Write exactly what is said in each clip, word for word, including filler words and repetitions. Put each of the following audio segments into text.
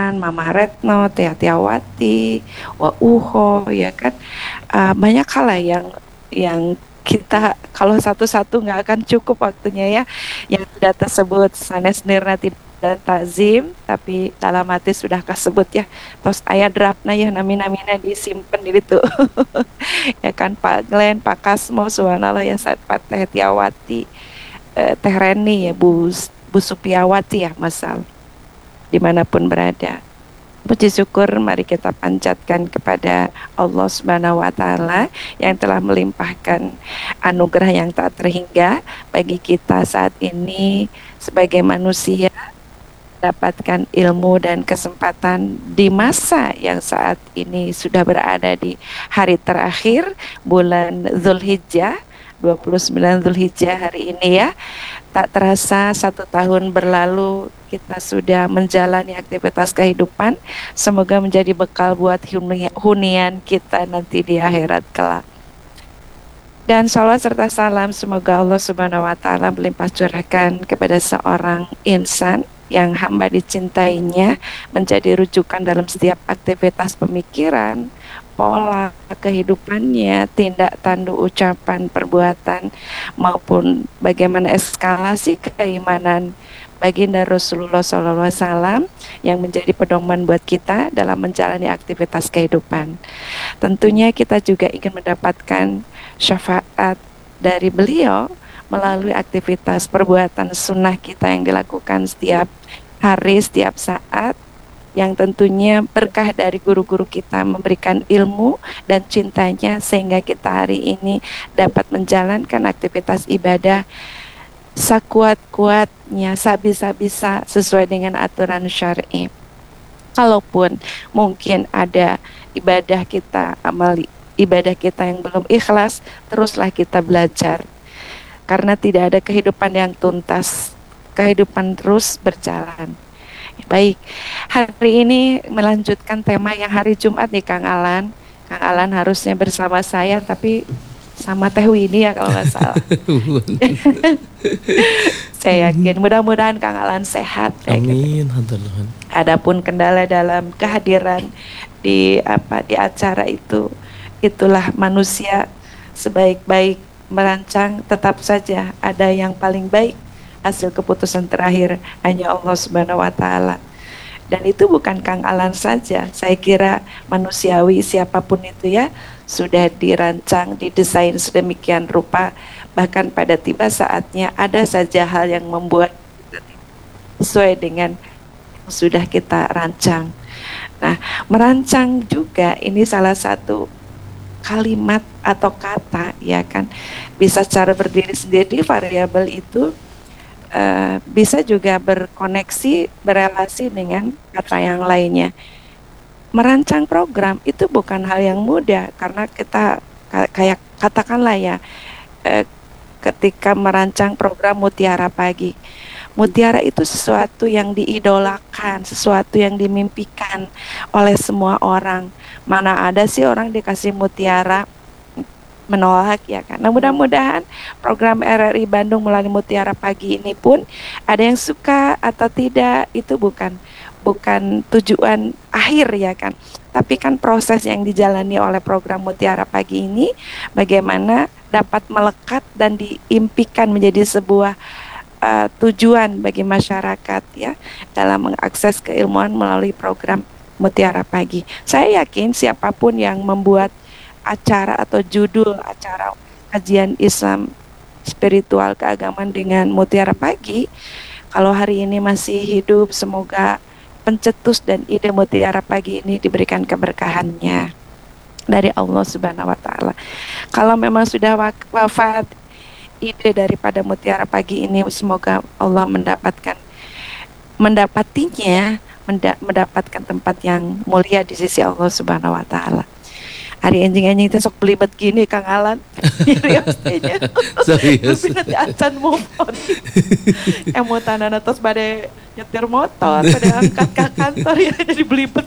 Irfan, Mama Retno, Tia Tiawati, Wa Uho, ya kan, uh, banyak hal lah yang yang kita kalau satu-satu nggak akan cukup waktunya ya, yang sudah tersebut sanes nirna tidak takzim, tapi dalam hati sudah kasebut ya, terus ayat draftnya ya nami-namina disimpan di itu. Ya kan Pak Glenn, Pak Kasmo, subhanallah ya saat Pak Teh Tiawati, eh, Teh Reni ya, Bu Bu Supiawati ya masal dimanapun berada. Puji syukur mari kita panjatkan kepada Allah Subhanahu wa taala yang telah melimpahkan anugerah yang tak terhingga bagi kita saat ini sebagai manusia, dapatkan ilmu dan kesempatan di masa yang saat ini sudah berada di hari terakhir bulan Zulhijjah, dua puluh sembilan Zulhijjah hari ini ya. Tak terasa satu tahun berlalu kita sudah menjalani aktivitas kehidupan. Semoga menjadi bekal buat hunian kita nanti di akhirat kelak. Dan sholawat serta salam semoga Allah Subhanahu wa taala melimpah curahkan kepada seorang insan yang hamba dicintainya, menjadi rujukan dalam setiap aktivitas pemikiran, pola kehidupannya, tindak tanduk ucapan, perbuatan, maupun bagaimana eskalasi keimanan baginda Rasulullah shallallahu alaihi wasallam yang menjadi pedoman buat kita dalam menjalani aktivitas kehidupan. Tentunya kita juga ingin mendapatkan syafaat dari beliau melalui aktivitas perbuatan sunnah kita yang dilakukan setiap hari, setiap saat, yang tentunya berkah dari guru-guru kita memberikan ilmu dan cintanya sehingga kita hari ini dapat menjalankan aktivitas ibadah sekuat-kuatnya, sabisa-bisa sesuai dengan aturan syar'i. Kalaupun mungkin ada ibadah kita, amal ibadah kita yang belum ikhlas, teruslah kita belajar. Karena tidak ada kehidupan yang tuntas, kehidupan terus berjalan. Baik, hari ini melanjutkan tema yang hari Jumat nih Kang Alan. Kang Alan harusnya bersama saya, tapi sama Teh Winnie ya kalau nggak salah. Saya yakin, mudah-mudahan Kang Alan sehat. Amin. Ya, adapun kendala dalam kehadiran di apa di acara itu, itulah manusia sebaik-baik merancang, tetap saja ada yang paling baik. Hasil keputusan terakhir hanya Allah Subhanahu wa taala. Dan itu bukan Kang Alan saja. Saya kira manusiawi siapapun itu ya sudah dirancang, didesain sedemikian rupa, bahkan pada tiba saatnya ada saja hal yang membuat kita sesuai dengan yang sudah kita rancang. Nah, merancang juga ini salah satu kalimat atau kata ya kan, bisa secara berdiri sendiri, variabel itu uh, bisa juga berkoneksi, berelasi dengan kata yang lainnya. Merancang program itu bukan hal yang mudah karena kita kayak katakanlah ya, uh, ketika merancang program Mutiara Pagi, Mutiara itu sesuatu yang diidolakan, sesuatu yang dimimpikan oleh semua orang. Mana ada sih orang dikasih Mutiara menolak ya kan. Nah, mudah-mudahan program R R I Bandung melalui Mutiara Pagi ini pun ada yang suka atau tidak, itu bukan bukan tujuan akhir ya kan. Tapi kan proses yang dijalani oleh program Mutiara Pagi ini bagaimana dapat melekat dan diimpikan menjadi sebuah uh, tujuan bagi masyarakat ya dalam mengakses keilmuan melalui program Mutiara Pagi. Saya yakin siapapun yang membuat acara atau judul acara kajian Islam spiritual keagamaan dengan Mutiara Pagi, kalau hari ini masih hidup, semoga pencetus dan ide Mutiara Pagi ini diberikan keberkahannya dari Allah Subhanahu wa taala. Kalau memang sudah wafat ide daripada Mutiara Pagi ini, semoga Allah mendapatkan mendapatinya mendapatkan tempat yang mulia di sisi Allah Subhanahu wa taala. Hari anjing-anjing itu sok belibet gini Kang Alan. Seriusnya. Serius. Nanti acan move on. Emotanan atas pada nyetir motor, pada angkat ke kantor ya jadi belibet.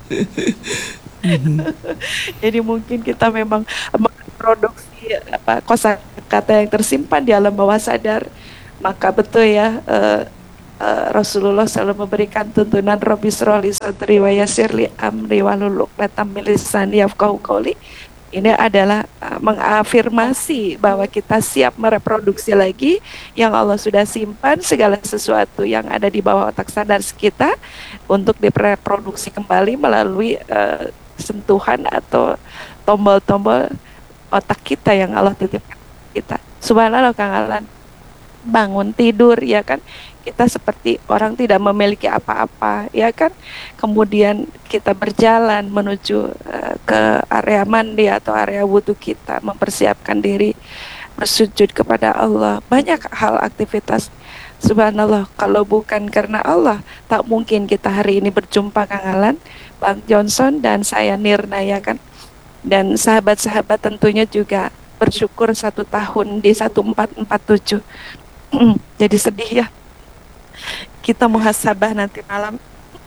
Jadi mungkin kita memang memproduksi apa kosakata yang tersimpan di alam bawah sadar. Maka betul ya, eh, uh, Rasulullah selalu memberikan tuntunan Rabbi shroli sadri wa yassir li amri wahlul uqdatam min lisani yafqahu qouli. Ini adalah uh, mengafirmasi bahwa kita siap mereproduksi lagi yang Allah sudah simpan, segala sesuatu yang ada di bawah otak sadar kita untuk direproduksi kembali melalui uh, sentuhan atau tombol-tombol otak kita yang Allah titipkan kita. Subhanallah Kang Alan, bangun tidur ya kan, kita seperti orang tidak memiliki apa-apa ya kan, kemudian kita berjalan menuju uh, ke area mandi atau area wudhu kita, mempersiapkan diri bersujud kepada Allah, banyak hal aktivitas. Subhanallah, kalau bukan karena Allah tak mungkin kita hari ini berjumpa Kang Alan, Bang Johnson dan saya Nirna ya kan, dan sahabat-sahabat tentunya juga bersyukur satu tahun di satu empat empat tujuh. Jadi sedih ya kita muhasabah nanti malam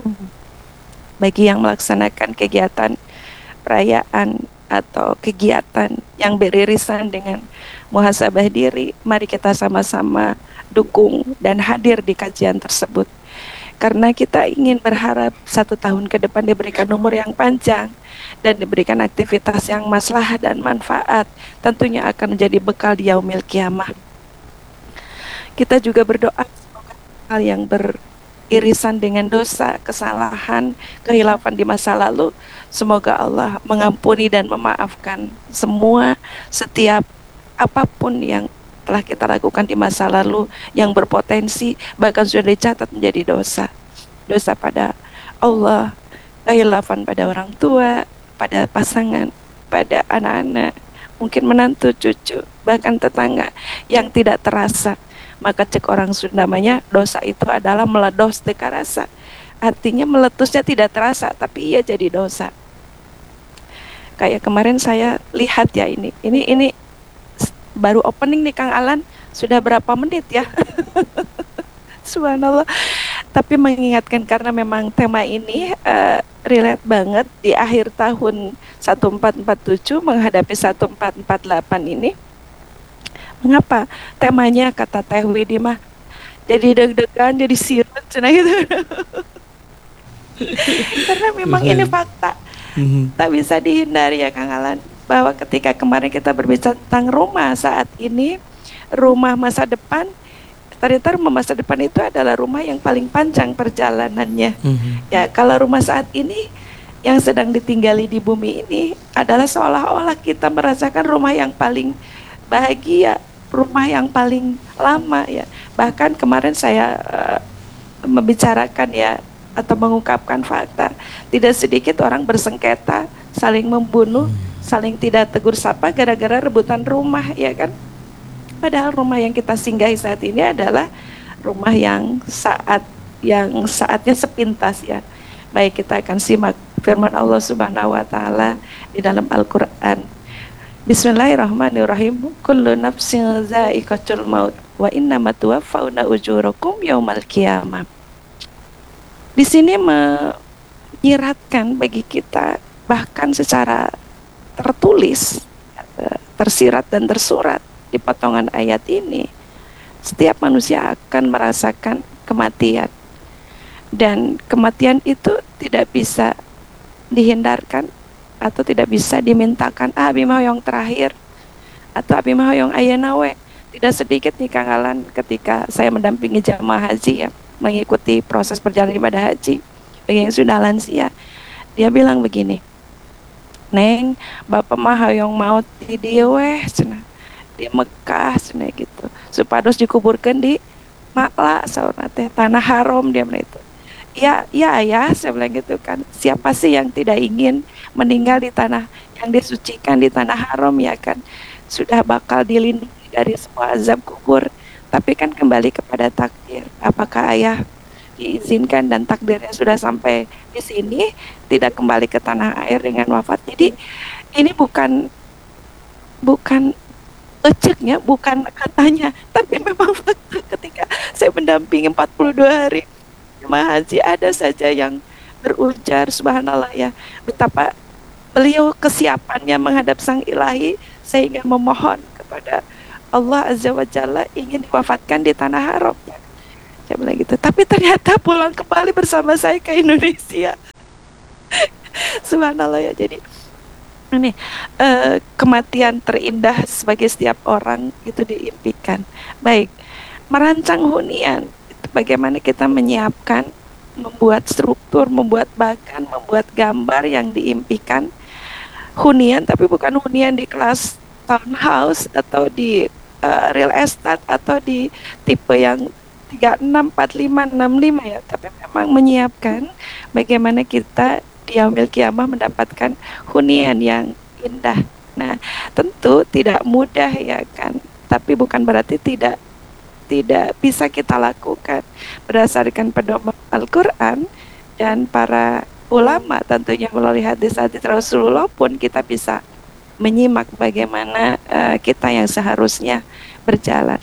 bagi yang melaksanakan kegiatan perayaan atau kegiatan yang beririsan dengan muhasabah diri. Mari kita sama-sama dukung dan hadir di kajian tersebut, karena kita ingin berharap satu tahun ke depan diberikan umur yang panjang dan diberikan aktivitas yang maslahah dan manfaat, tentunya akan menjadi bekal di yaumil kiamah. Kita juga berdoa semoga hal yang beririsan dengan dosa, kesalahan, kehilafan di masa lalu, semoga Allah mengampuni dan memaafkan semua setiap apapun yang telah kita lakukan di masa lalu yang berpotensi bahkan sudah dicatat menjadi dosa. Dosa pada Allah, kehilafan pada orang tua, pada pasangan, pada anak-anak, mungkin menantu, cucu, bahkan tetangga yang tidak terasa. Maka cek orang Sunda namanya dosa itu adalah meledos teka rasa. Artinya meletusnya tidak terasa, tapi ia jadi dosa. Kayak kemarin saya lihat ya ini, ini ini baru opening nih Kang Alan, sudah berapa menit ya? Subhanallah. Tapi mengingatkan karena memang tema ini uh, relate banget di akhir tahun seribu empat ratus empat puluh tujuh menghadapi seribu empat ratus empat puluh delapan ini. Mengapa? Temanya kata Teh Widi mah jadi deg-degan, jadi sirut, cina gitu. Karena memang ini fakta, tak bisa dihindari ya Kang Alan, bahwa ketika kemarin kita berbicara tentang rumah saat ini, rumah masa depan, ternyata rumah masa depan itu adalah rumah yang paling panjang perjalanannya. Mm-hmm. Ya, kalau rumah saat ini yang sedang ditinggali di bumi ini adalah seolah-olah kita merasakan rumah yang paling bahagia, rumah yang paling lama ya. Bahkan kemarin saya uh, membicarakan ya atau mengungkapkan fakta, tidak sedikit orang bersengketa, saling membunuh, saling tidak tegur sapa gara-gara rebutan rumah ya kan. Padahal rumah yang kita singgahi saat ini adalah rumah yang saat yang saatnya sepintas ya. Baik, kita akan simak firman Allah Subhanahu wa taala di dalam Al-Qur'an. Bismillahirrahmanirrahim. Kullu nafsin za'iqatul maut wa innama tuwaffawna ujurakum yaumal qiyamah. Di sini menyiratkan bagi kita, bahkan secara tertulis, tersirat dan tersurat di potongan ayat ini, setiap manusia akan merasakan kematian, dan kematian itu tidak bisa dihindarkan atau tidak bisa dimintakan. Ah, abi mau yang terakhir atau abi mau yang ayeuna we. Tidak sedikit nih Kang Alan, ketika saya mendampingi jamaah haji ya, mengikuti proses perjalanan ibadah haji bagi yang sudah lansia, dia bilang begini, Neng, bapak mah yang mau di dia weh cenah, di Mekah cenah gitu, supados dikuburkan di Makla saurna teh tanah haram, dia bilang itu. Ya, ya ayah, saya bilang gitu kan. Siapa sih yang tidak ingin meninggal di tanah yang disucikan, di tanah haram ya kan? Sudah bakal dilindungi dari semua azab kubur. Tapi kan kembali kepada takdir. Apakah ayah diizinkan dan takdirnya sudah sampai di sini, tidak kembali ke tanah air dengan wafat? Jadi ini bukan bukan eceknya, bukan katanya, tapi memang fakta. Ketika saya mendampingi empat puluh dua hari jemaah haji, ada saja yang berujar subhanallah ya, betapa beliau kesiapannya menghadap sang ilahi sehingga memohon kepada Allah Azza wa Jalla ingin diwafatkan di tanah haram. Dia bilang gitu. Tapi ternyata pulang kembali bersama saya ke Indonesia. Subhanallah ya. Jadi ini uh, kematian terindah sebagai setiap orang itu diimpikan. Baik, merancang hunian itu bagaimana kita menyiapkan, membuat struktur, membuat bahkan membuat gambar yang diimpikan hunian, tapi bukan hunian di kelas townhouse atau di uh, real estate atau di tipe yang tiga enam, empat lima, enam lima ya, tapi memang menyiapkan bagaimana kita di yaumil kiamah mendapatkan hunian yang indah. Nah, tentu tidak mudah ya kan, tapi bukan berarti tidak tidak bisa kita lakukan berdasarkan pedoman Al-Quran dan para ulama, tentunya melalui hadis-hadis Rasulullah pun kita bisa menyimak bagaimana uh, kita yang seharusnya berjalan.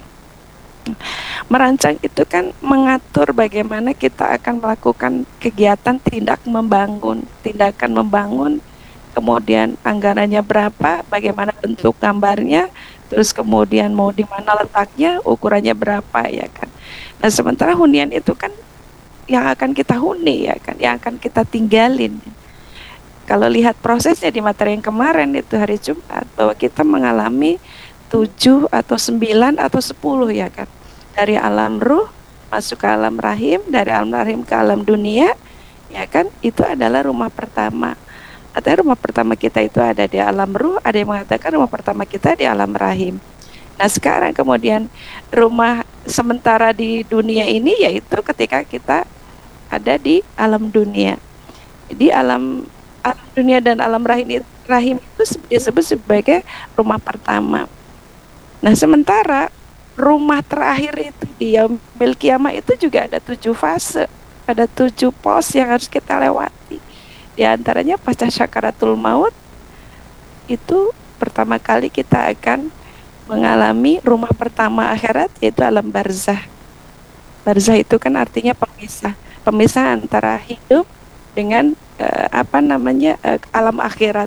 Merancang itu kan mengatur bagaimana kita akan melakukan kegiatan tindak membangun, tindakan membangun, kemudian anggarannya berapa, bagaimana bentuk gambarnya, terus kemudian mau di mana letaknya, ukurannya berapa ya kan. Nah, sementara hunian itu kan yang akan kita huni ya kan, yang akan kita tinggalin. Kalau lihat prosesnya di materi yang kemarin itu hari Jumat, bahwa kita mengalami tujuh atau sembilan atau sepuluh ya kan, dari alam ruh masuk ke alam rahim, dari alam rahim ke alam dunia ya kan, itu adalah rumah pertama. Artinya rumah pertama kita itu ada di alam ruh, ada yang mengatakan rumah pertama kita di alam rahim. Nah, sekarang kemudian rumah sementara di dunia ini yaitu ketika kita ada di alam dunia. Di alam alam dunia dan alam rahim, rahim itu disebut sebagai rumah pertama. Nah, sementara rumah terakhir itu di yaumil kiamah itu juga ada tujuh fase, ada tujuh pos yang harus kita lewati. Di antaranya pasca syakaratul maut itu pertama kali kita akan mengalami rumah pertama akhirat, yaitu alam barzah. Barzah itu kan artinya pemisah, pemisah antara hidup dengan uh, apa namanya uh, alam akhirat.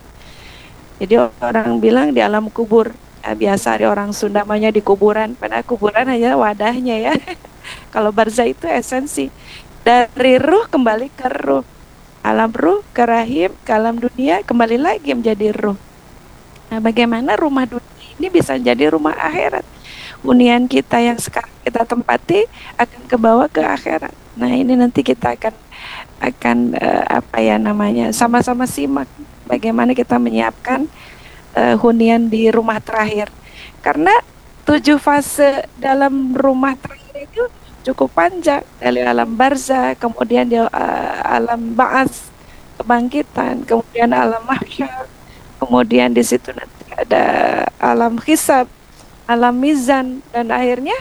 Jadi orang bilang di alam kubur, uh, biasa di orang Sunda namanya di kuburan, padahal kuburan hanya wadahnya ya. Kalau barzah itu esensi dari ruh kembali ke ruh, alam ruh ke rahim, ke alam dunia kembali lagi menjadi ruh. Nah, bagaimana rumah dunia ini bisa jadi rumah akhirat? Hunian kita yang sekarang kita tempati akan kebawa ke akhirat. Nah, ini nanti kita akan akan uh, apa ya namanya, sama-sama simak bagaimana kita menyiapkan uh, hunian di rumah terakhir. Karena tujuh fase dalam rumah terakhir itu cukup panjang, dari alam barzah, kemudian di uh, alam ba'ats, kebangkitan, kemudian alam mahsyar, kemudian di situ nanti ada alam hisab, alam mizan, dan akhirnya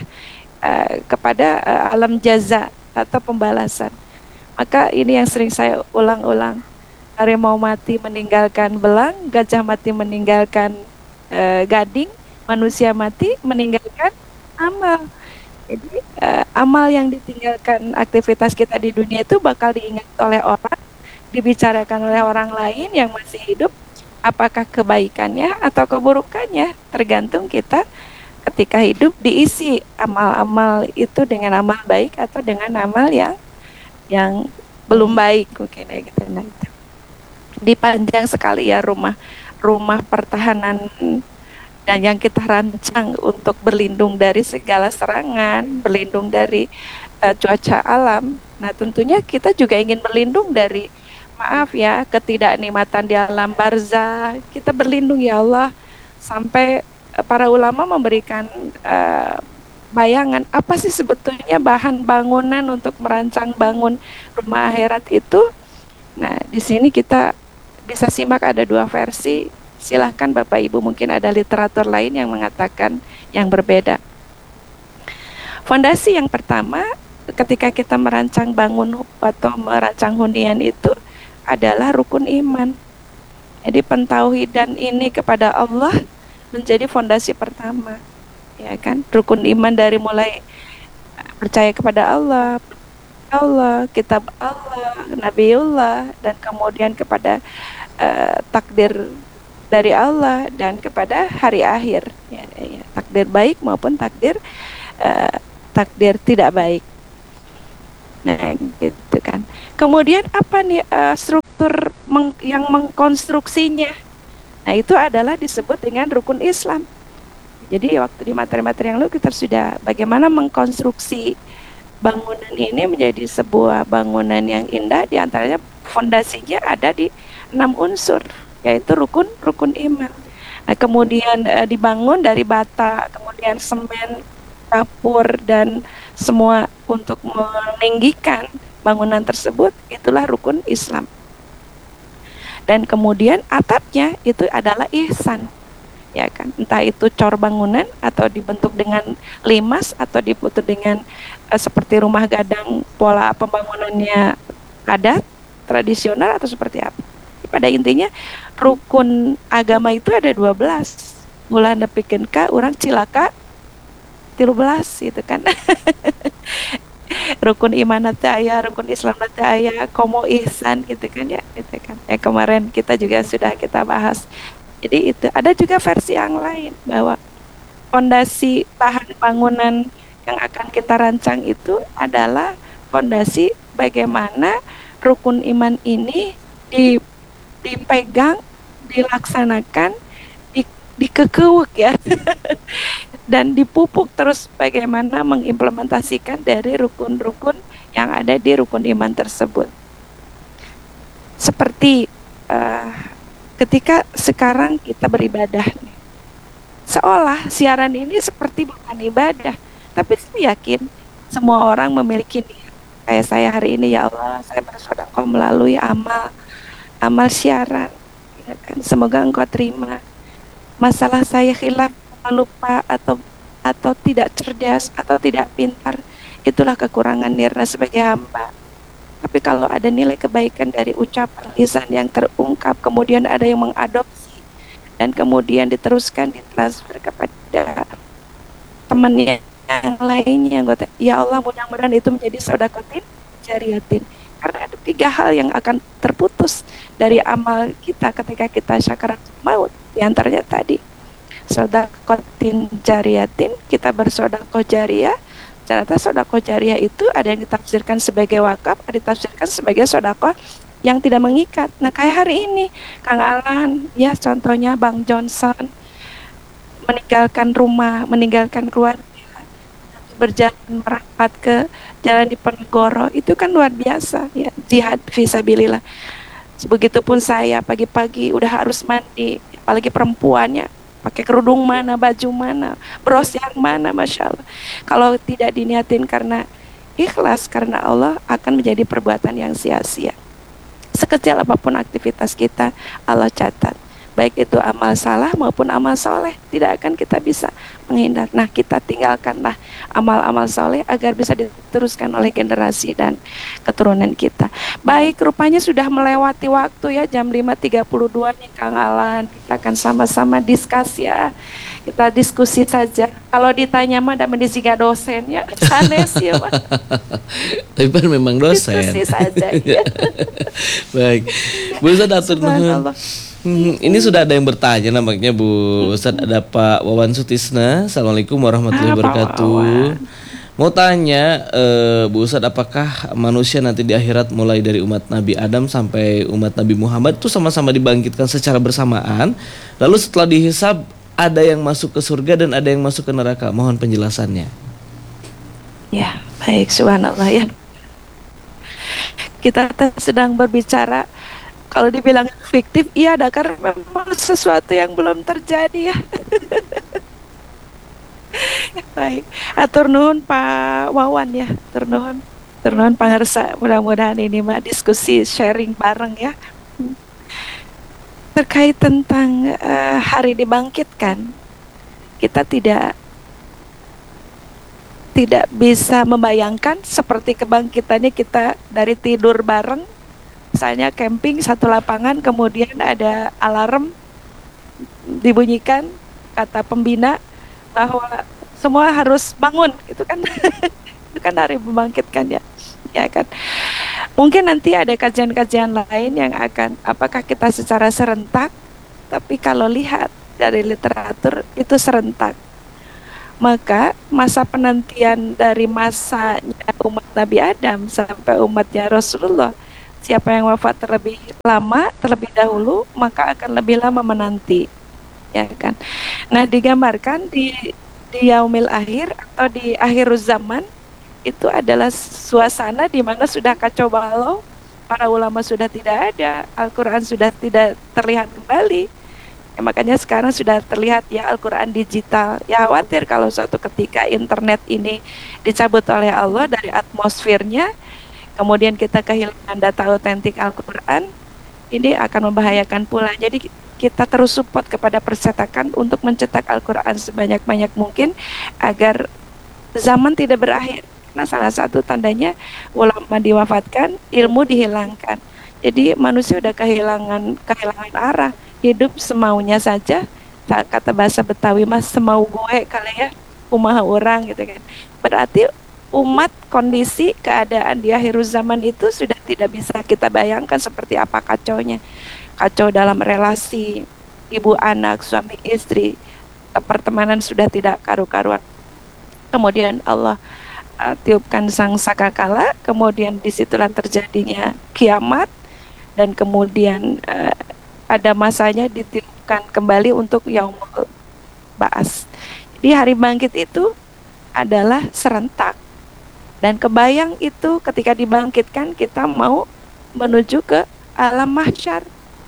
uh, kepada uh, alam jaza atau pembalasan. Maka ini yang sering saya ulang-ulang. Harimau mati meninggalkan belang, gajah mati meninggalkan uh, gading, manusia mati meninggalkan amal. Jadi uh, amal yang ditinggalkan aktivitas kita di dunia itu bakal diingat oleh orang, dibicarakan oleh orang lain yang masih hidup. Apakah kebaikannya atau keburukannya, tergantung kita ketika hidup diisi amal-amal itu dengan amal baik atau dengan amal yang yang belum baik mungkin ya gitu. Nah, itu. Dipanjang sekali ya rumah rumah pertahanan dan yang kita rancang untuk berlindung dari segala serangan, berlindung dari uh, cuaca alam. Nah, tentunya kita juga ingin berlindung dari, maaf ya, ketidaknikmatan di alam barzah. Kita berlindung ya Allah, sampai uh, para ulama memberikan uh, bayangan apa sih sebetulnya bahan bangunan untuk merancang bangun rumah akhirat itu. Nah, di sini kita bisa simak ada dua versi. Silahkan Bapak Ibu, mungkin ada literatur lain yang mengatakan yang berbeda. Fondasi yang pertama ketika kita merancang bangun atau merancang hunian itu adalah rukun iman. Jadi pentauhidan ini kepada Allah menjadi fondasi pertama, ya kan? Rukun iman dari mulai percaya kepada Allah, Allah, kitab Allah, Nabiullah, dan kemudian kepada uh, takdir dari Allah dan kepada hari akhir, ya, ya, takdir baik maupun takdir uh, takdir tidak baik. Nah, gitu kan. Kemudian apa nih uh, struktur meng, yang mengkonstruksinya? Nah, itu adalah disebut dengan rukun Islam. Jadi waktu di materi-materi yang lalu kita sudah bagaimana mengkonstruksi bangunan ini menjadi sebuah bangunan yang indah, diantaranya fondasinya ada di enam unsur, yaitu rukun rukun iman. Nah, kemudian uh, dibangun dari bata, kemudian semen, kapur dan semua untuk meninggikan bangunan tersebut, itulah rukun Islam. Dan kemudian atapnya itu adalah ihsan, ya kan, entah itu cor bangunan atau dibentuk dengan limas atau dibentuk dengan uh, seperti rumah gadang, pola pembangunannya adat tradisional atau seperti apa. Pada intinya rukun agama itu ada dua belas. Ulah nepikeun ka urang cilaka tilu belas gitu kan. Rukun iman teh aya, rukun Islam teh aya, komo ihsan gitu kan ya, gitu kan. Ya kemarin kita juga sudah kita bahas. Jadi itu ada juga versi yang lain bahwa fondasi bahan bangunan yang akan kita rancang itu adalah fondasi bagaimana rukun iman ini di, dipegang, dilaksanakan, di, dikekeuweuk ya. Dan dipupuk terus bagaimana mengimplementasikan dari rukun-rukun yang ada di rukun iman tersebut. Seperti uh, ketika sekarang kita beribadah, seolah siaran ini seperti bukan ibadah, tapi saya yakin semua orang memiliki niat. Kayak saya hari ini, ya Allah, saya bersedekah melalui amal amal siaran, ya kan? Semoga Engkau terima. Masalah saya khilaf, lupa atau atau tidak cerdas atau tidak pintar, itulah kekurangan Nirna sebagai hamba. Tapi kalau ada nilai kebaikan dari ucapan lisan yang terungkap, kemudian ada yang mengadopsi dan kemudian diteruskan, ditransfer kepada temannya yang lainnya, ya Allah, mudah-mudahan itu menjadi sedekah jariyatin. Karena ada tiga hal yang akan terputus dari amal kita ketika kita sakaratul maut. Di antaranya tadi sedekah jariyatin, kita bersedekah jariyah. Ternyata sedekah jariyah itu ada yang ditafsirkan sebagai wakaf, ada ditafsirkan sebagai sedekah yang tidak mengikat. Nah, kayak hari ini Kang Alan, ya contohnya Bang Johnson meninggalkan rumah, meninggalkan keluarga, berjalan merapat ke jalan Diponegoro, itu kan luar biasa ya, jihad fisabilillah. Begitupun saya pagi-pagi udah harus mandi, apalagi perempuannya pakai kerudung mana, baju mana, bros yang mana, Masya Allah. Kalau tidak diniatin karena ikhlas karena Allah, akan menjadi perbuatan yang sia-sia. Sekecil apapun aktivitas kita, Allah catat. Baik itu amal salah maupun amal soleh, tidak akan kita bisa menghindar. Nah, kita tinggalkanlah amal-amal soleh agar bisa diteruskan oleh generasi dan keturunan kita. Baik, rupanya sudah melewati waktu ya, jam lima tiga puluh dua nih Kang Alan. Kita akan sama-sama diskus ya. Kita diskusi saja. Kalau ditanya mah ada mendisiga dosen ya, sanes ya Pak. Tapi kan memang dosen. Diskusi saja ya. Baik, Bu Ustadz atur nuhun. Hmm, ini sudah ada yang bertanya nampaknya Bu Ustadz, ada Pak Wawan Sutisna. Assalamualaikum warahmatullahi wabarakatuh. Mau tanya uh, Bu Ustadz, apakah manusia nanti di akhirat mulai dari umat Nabi Adam sampai umat Nabi Muhammad itu sama-sama dibangkitkan secara bersamaan, lalu setelah dihisab ada yang masuk ke surga dan ada yang masuk ke neraka? Mohon penjelasannya. Ya, baik, subhanallah ya. Kita sedang berbicara, kalau dibilang fiktif, iya ada, karena memang sesuatu yang belum terjadi ya. Baik, atur nuhun Pak Wawan ya, atur nuhun, atur nuhun pangarsa. Mudah-mudahan ini mah diskusi sharing bareng ya. Terkait tentang uh, hari dibangkitkan, kita tidak tidak bisa membayangkan seperti kebangkitannya kita dari tidur bareng. Misalnya camping satu lapangan, kemudian ada alarm dibunyikan, kata pembina bahwa semua harus bangun, itu kan itu kan hari membangkitkan ya, ya kan. Mungkin nanti ada kajian-kajian lain yang akan, apakah kita secara serentak, tapi kalau lihat dari literatur itu serentak. Maka masa penantian dari masanya umat Nabi Adam sampai umatnya Rasulullah, siapa yang wafat terlebih lama, terlebih dahulu, maka akan lebih lama menanti, ya kan. Nah, digambarkan di di yaumil akhir atau di akhir zaman itu adalah suasana di mana sudah kacau balau, para ulama sudah tidak ada, Al-Quran sudah tidak terlihat kembali. Ya, makanya sekarang sudah terlihat ya Al-Quran digital. Ya khawatir kalau suatu ketika internet ini dicabut oleh Allah dari atmosfernya, kemudian kita kehilangan data otentik Al-Quran, ini akan membahayakan pula. Jadi kita terus support kepada percetakan untuk mencetak Al-Quran sebanyak-banyak mungkin agar zaman tidak berakhir. Nah, salah satu tandanya ulama diwafatkan, ilmu dihilangkan. Jadi manusia udah kehilangan kehilangan arah, hidup semaunya saja. Kata bahasa Betawi mas, semau gue kali ya, kumaha orang gitu kan. Berarti umat, kondisi, keadaan di akhir zaman itu sudah tidak bisa kita bayangkan seperti apa kacaunya. Kacau dalam relasi ibu anak, suami istri, pertemanan sudah tidak karu-karuan. Kemudian Allah uh, tiupkan sang sakakala, kemudian disitulah terjadinya kiamat, dan kemudian uh, ada masanya ditiupkan kembali untuk yaumul ba'as. Jadi hari bangkit itu adalah serentak, dan kebayang itu ketika dibangkitkan kita mau menuju ke alam mahsyar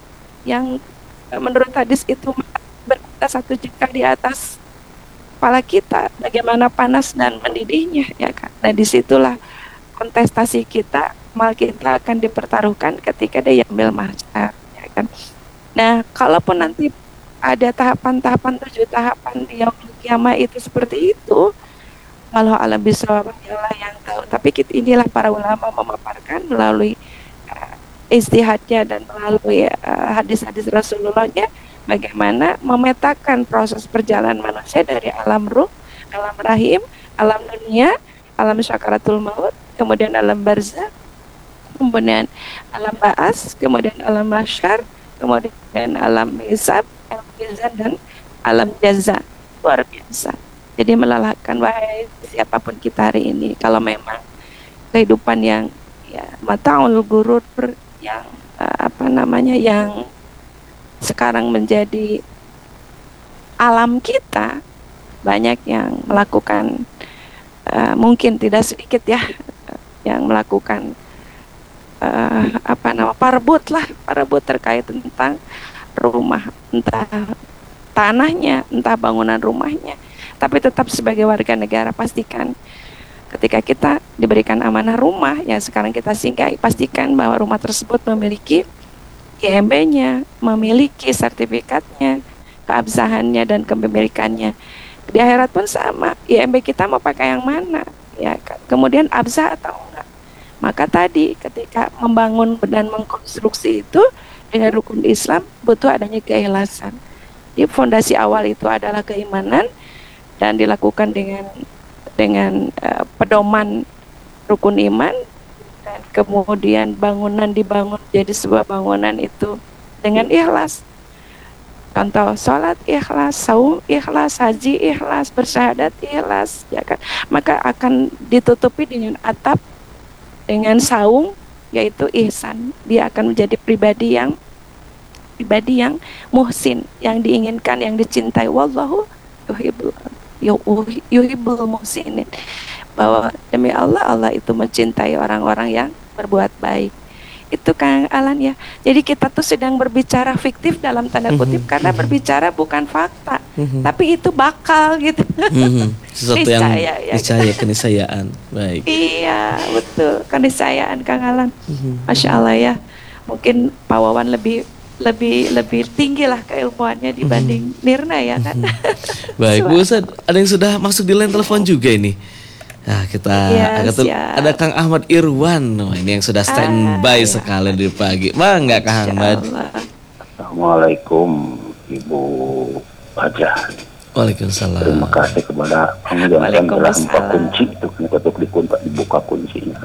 yang menurut hadis itu berada satu jengkal di atas kepala kita, bagaimana panas dan mendidihnya, ya kan. Nah, disitulah kontestasi kita, mal kita akan dipertaruhkan ketika dia yaumil mahsyar, ya kan. Nah, kalaupun nanti ada tahapan-tahapan, tujuh tahapan di yaumul kiamah itu seperti itu, walau alam bisawab, Allah yang tahu. Tapi kita, inilah para ulama memaparkan melalui uh, istihadnya dan melalui uh, hadis-hadis Rasulullahnya, bagaimana memetakan proses perjalanan manusia dari alam ruh, alam rahim, alam dunia, alam syakaratul maut, kemudian alam barzakh, kemudian alam ba'as, kemudian alam mahsyar, kemudian alam hisab, alam mizan, dan alam jaza. Luar biasa. Jadi melelahkan, wahai siapapun kita hari ini, kalau memang kehidupan yang ya mataul gurur, yang uh, apa namanya, yang sekarang menjadi alam kita, banyak yang melakukan uh, mungkin tidak sedikit ya yang melakukan uh, apa nama parebut lah, parebut terkait tentang rumah, entah tanahnya, entah bangunan rumahnya. Tapi tetap sebagai warga negara, pastikan ketika kita diberikan amanah rumah yang sekarang kita singgahi, pastikan bahwa rumah tersebut memiliki I M B-nya, memiliki sertifikatnya, keabsahannya dan kepemilikannya. Di akhirat pun sama, I M B kita mau pakai yang mana, ya kan? Kemudian absah atau enggak. Maka tadi ketika membangun dan mengkonstruksi itu dengan rukun Islam butuh adanya keikhlasan. Di fondasi awal itu adalah keimanan dan dilakukan dengan dengan uh, pedoman rukun iman, dan kemudian bangunan dibangun jadi sebuah bangunan itu dengan ikhlas. Contoh, sholat ikhlas, saum ikhlas, haji ikhlas, bersyahadat ikhlas, ya kan? Maka akan ditutupi dengan atap, dengan saung, yaitu ihsan. Dia akan menjadi pribadi yang pribadi yang muhsin, yang diinginkan, yang dicintai. Wallahu yuhibbul yuhibbul muhsinin. Bahwa demi Allah, Allah itu mencintai orang-orang yang berbuat baik. Itu Kang Alan ya. Jadi kita tuh sedang berbicara fiktif dalam tanda kutip, mm-hmm. karena berbicara bukan fakta, mm-hmm. tapi itu bakal gitu. Mm-hmm. Sesuatu yang niscaya, ya, niscaya, keniscayaan. Baik. Iya, betul, keniscayaan Kang Alan. Mm-hmm. Masya Allah ya. Mungkin Pak Wawan lebih lebih lebih tinggi lah keilmuannya dibanding mm-hmm. Nirna ya kan. Mm-hmm. Baik, Bu Ustaz, ada yang sudah masuk di line telepon juga ini. Nah, kita yes, ketul- ya. ada Kang Ahmad Irwan, oh, ini yang sudah standby ah, sekali ya. Di pagi. Bangga Kang Ahmad. Assalamualaikum Ibu Hajah. Waalaikumsalam. Terima kasih kepada kamu yang telah membuka kunci itu, untuk dikunci dibuka kuncinya.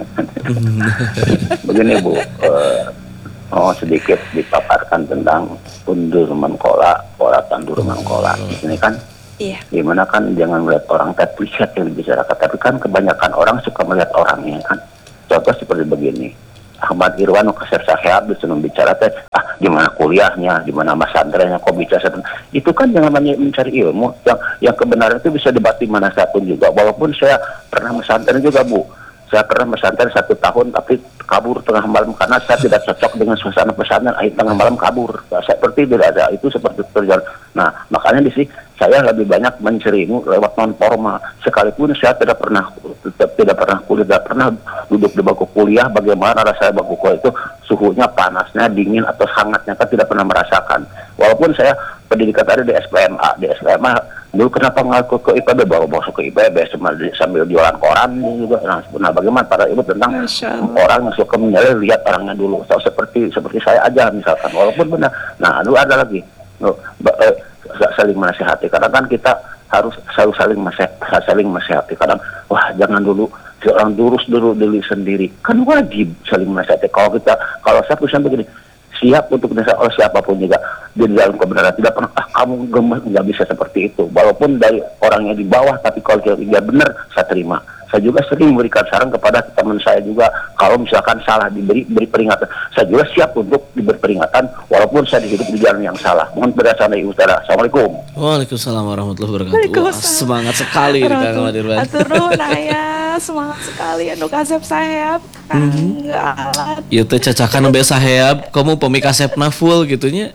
Begini Bu, uh, mau sedikit dipaparkan tentang undur menkola, ora tandur menkola. Ini kan Iya. Gimana kan jangan melihat orang tapi lihat yang dibicarakan. Tapi kan kebanyakan orang suka melihat orangnya kan. Contoh seperti begini. Ahmad Irwan kasar saya habis bicara teh ah gimana kuliahnya, gimana pesantrennya, kok bicara seperti itu kan jangan hanya mencari ilmu yang yang kebenaran itu bisa debat di mana satu juga. Walaupun saya pernah pesantren juga Bu, saya pernah pesantren satu tahun tapi kabur tengah malam karena saya tidak cocok dengan suasana pesantren, akhir tengah malam kabur. Nah, seperti tidak ada itu seperti terjadi. Nah makanya di sini saya lebih banyak mencari ilmu lewat non formal. Sekalipun saya tidak pernah tetap tidak pernah kuliah, tidak pernah duduk di bangku kuliah. Bagaimana rasa bangku kuliah itu suhunya panasnya, dingin atau hangatnya kan tidak pernah merasakan. Walaupun saya pendidikan tadi di S P M A, di S P M A dulu kenapa ngaku ke I P B bawa bawa ke I P B sambil, sambil jualan koran juga. Nah, nah bagaimana para ibu tentang orang yang suka menilai lihat orangnya dulu. Atau seperti seperti saya aja misalkan. Walaupun benar. Nah, dulu ada lagi. No, eh, saling menasihati karena kan kita harus selalu saling menasihati, saling menasihati kadang wah jangan dulu seorang lurus dulu diri sendiri kan wajib saling menasihati. Kalau kita kalau saya pesan begini siap untuk dinasihati oleh siapapun juga di dalam kebenaran, tidak pernah ah kamu gemes, nggak bisa seperti itu walaupun dari orang yang di bawah, tapi kalau dia benar saya terima. Saya juga sering memberikan saran kepada teman saya juga kalau misalkan salah diberi beri peringatan, saya juga siap untuk diberi peringatan walaupun saya hidup di jalan yang salah. Mohon berdasarkan dari utara. Assalamualaikum. Waalaikumsalam warahmatullahi wabarakatuh. Wah, semangat sekali ini Kang Ahmad Irwan. Atur nuhun aya, semangat sekali anu kasep sayap. Kang alat. Ieu teh cacakan be saheab, kamu pemikasepna full gitunya.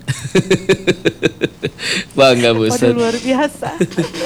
Bangga Bu Ustaz. Waduh, luar biasa.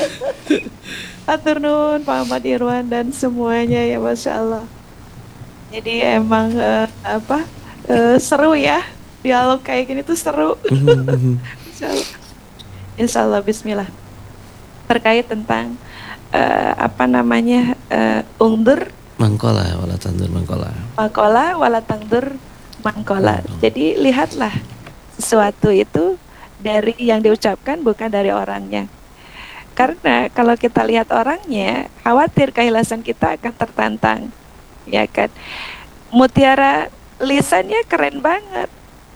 Atur nuhun Pak Ahmad Irwan dan semuanya ya Masya Allah. Jadi emang uh, apa uh, seru ya, dialog kayak gini tuh seru. Insya Allah. Insya Allah Bismillah. Terkait tentang uh, apa namanya uh, ungdur mangkola wala tandur mangkola. Mangkola wala tandur mangkola. Jadi lihatlah sesuatu itu dari yang diucapkan bukan dari orangnya. Karena kalau kita lihat orangnya, khawatir keikhlasan kita akan tertantang, ya kan? Mutiara lisannya keren banget,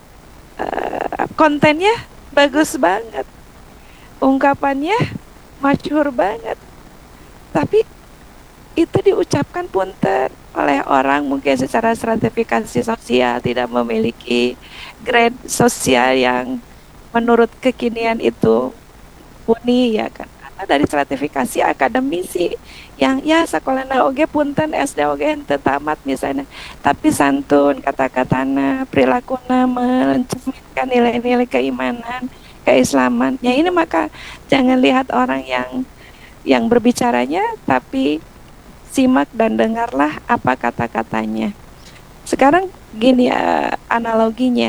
uh, kontennya bagus banget, ungkapannya masyhur banget, tapi itu diucapkan punten oleh orang mungkin secara stratifikasi sosial tidak memiliki grade sosial yang menurut kekinian itu muni, ya kan? Dari stratifikasi akademisi yang ya sekolahna oge punten S D oge henteu tamat misalnya, tapi santun kata-katana, perilakunana mencerminkan nilai-nilai keimanan, keislaman. Ya ini maka jangan lihat orang yang yang berbicaranya, tapi simak dan dengarlah apa kata-katanya. Sekarang gini uh, analoginya.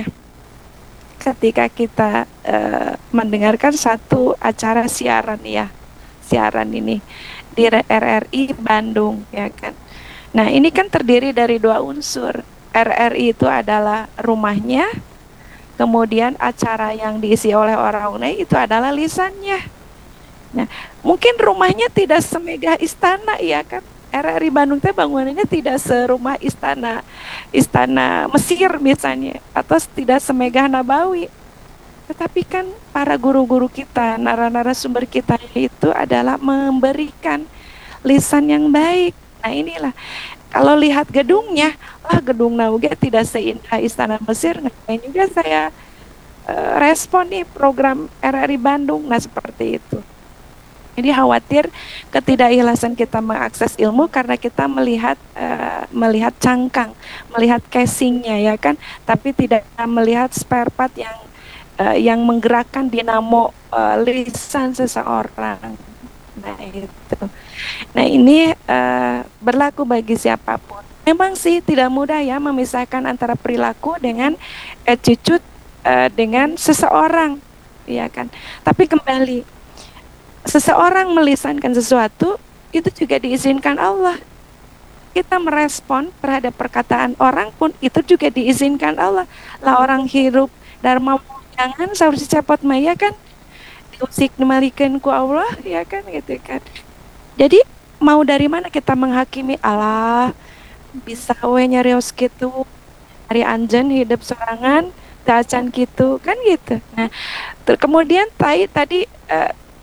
Ketika kita uh, mendengarkan satu acara siaran ya, siaran ini di R R I Bandung, ya kan. Nah ini kan terdiri dari dua unsur. R R I itu adalah rumahnya, kemudian acara yang diisi oleh orang lain itu adalah lisannya. Nah mungkin rumahnya tidak semegah istana, ya kan. R R I Bandung teh bangunannya tidak serumah istana istana Mesir misalnya, atau tidak semegah Nabawi. Tetapi kan para guru-guru kita, narasumber kita itu adalah memberikan lisan yang baik. Nah inilah kalau lihat gedungnya, wah gedung Nauge tidak seindah istana Mesir. Nah juga saya uh, respon nih program R R I Bandung, nah seperti itu. Jadi khawatir ketidakikhlasan kita mengakses ilmu karena kita melihat uh, melihat cangkang, melihat casingnya, ya kan, tapi tidak melihat spare part yang uh, yang menggerakkan dinamo uh, lisan seseorang. Nah itu. Nah ini uh, berlaku bagi siapapun. Memang sih tidak mudah ya memisahkan antara perilaku dengan attitude uh, dengan seseorang, ya kan. Tapi kembali, seseorang melisankan sesuatu itu juga diizinkan Allah. Kita merespon terhadap perkataan orang pun itu juga diizinkan Allah. Lah orang hirup dharma jangan saursi cepot maya kan diusik dimalikeun ku Allah, ya kan gitu kan. Jadi mau dari mana kita menghakimi Allah bisa we nyarios kitu hari anjeun hidup sorangan tacan gitu kan gitu. Nah ter- kemudian tai, tadi uh,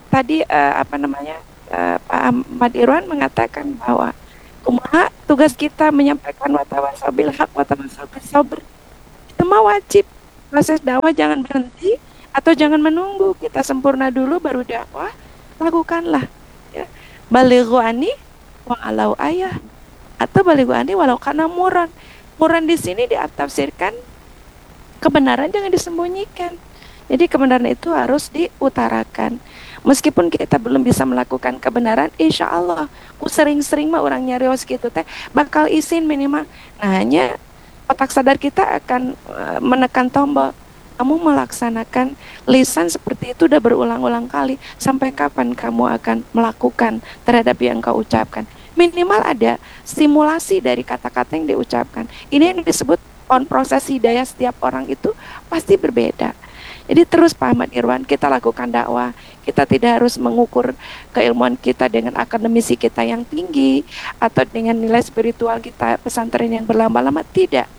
tadi uh, apa namanya uh, Pak Ahmad Irwan mengatakan bahwa kumaha tugas kita menyampaikan watawasau bil haq watawasau bis sabr itu mah wajib. Proses dakwah jangan berhenti atau jangan menunggu kita sempurna dulu baru dakwah, lakukanlah ya. Balighu ani wa alau ayah atau balighu ani walau kana muran. Muran di sini ditafsirkan kebenaran jangan disembunyikan. Jadi kebenaran itu harus diutarakan. Meskipun kita belum bisa melakukan kebenaran, insya Allah, ku sering-sering mah orang nyarios gitu teh, bakal izin minimal. Nah hanya otak sadar kita akan uh, menekan tombol. Kamu melaksanakan lisan seperti itu udah berulang-ulang kali. Sampai kapan kamu akan melakukan terhadap yang kau ucapkan? Minimal ada simulasi dari kata-kata yang diucapkan. Ini yang disebut on proses hidayah setiap orang itu pasti berbeda. Jadi terus Pak Ahmad Irwan kita lakukan dakwah. Kita tidak harus mengukur keilmuan kita dengan akademisi kita yang tinggi atau dengan nilai spiritual kita pesantren yang berlama-lama, tidak.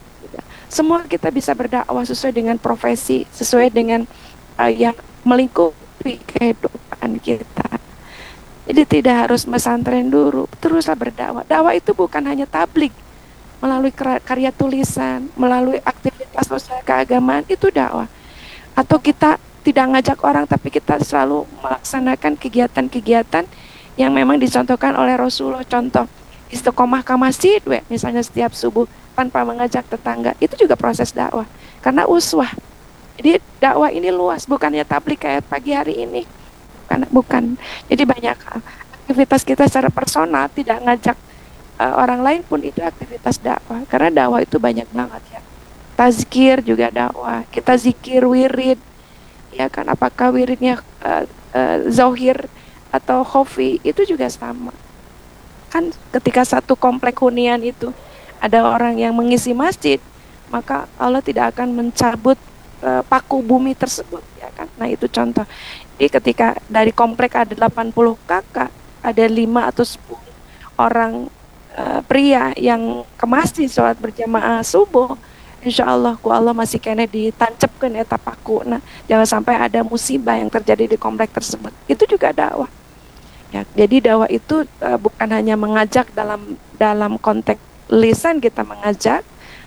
Semua kita bisa berdakwah sesuai dengan profesi, sesuai dengan uh, yang melingkupi kehidupan kita. Jadi tidak harus pesantren dulu, teruslah berdakwah. Dakwah itu bukan hanya tablik melalui karya tulisan, melalui aktivitas sosial keagamaan, itu dakwah. Atau kita tidak ngajak orang tapi kita selalu melaksanakan kegiatan-kegiatan yang memang dicontohkan oleh Rasulullah. Contoh istiqomah ke masjid, we, misalnya setiap subuh tanpa mengajak tetangga, itu juga proses dakwah karena uswah. Jadi dakwah ini luas, bukannya tablik kayak pagi hari ini, bukan, bukan. Jadi banyak aktivitas kita secara personal tidak ngajak uh, orang lain pun itu aktivitas dakwah, karena dakwah itu banyak banget ya. Tazkir juga dakwah, kita zikir wirid, ya kan, apakah wiridnya uh, uh, zahir atau khofi, itu juga sama. Kan ketika satu komplek hunian itu ada orang yang mengisi masjid, maka Allah tidak akan mencabut uh, paku bumi tersebut, ya kan. Nah itu contoh. Jadi ketika dari komplek ada delapan puluh kakak, ada lima atau sepuluh orang uh, pria yang ke masjid sholat berjamaah subuh, insya Allah ku Allah masih kena ditancapkan eta paku. Nah jangan sampai ada musibah yang terjadi di komplek tersebut. Itu juga dakwah. Ya, jadi dakwah itu uh, bukan hanya mengajak dalam dalam konteks lisan kita mengajak,